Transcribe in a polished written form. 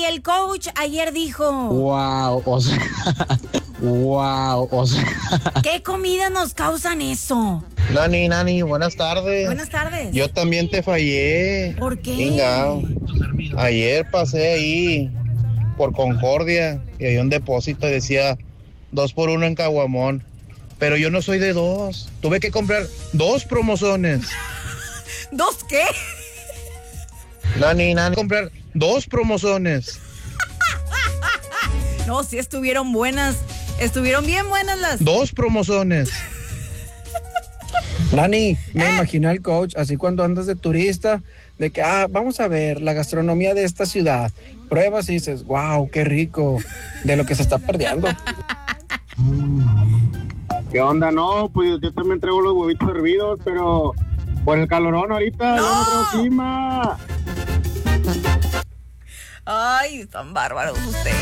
y el coach ayer dijo... Wow, o sea... Wow, o sea... ¿Qué comida nos causan eso? Nani, buenas tardes. Buenas tardes. Yo también te fallé. ¿Por qué? Venga, ayer pasé ahí por Concordia y había un depósito y decía 2 por 1 en Caguamón. Pero yo no soy de 2. Tuve que comprar 2 promociones. ¿Dos qué? Nani, comprar 2 promociones. No, sí estuvieron buenas. Estuvieron bien buenas las... 2 promociones. Nani, me imagino al coach, así cuando andas de turista, de que, vamos a ver la gastronomía de esta ciudad. Pruebas y dices, wow, qué rico, de lo que se está perdiendo. ¿Qué onda? No, pues yo también traigo los huevitos hervidos, pero por el calorón ahorita, ¡No! yo no traigo clima. Ay, están bárbaros ustedes.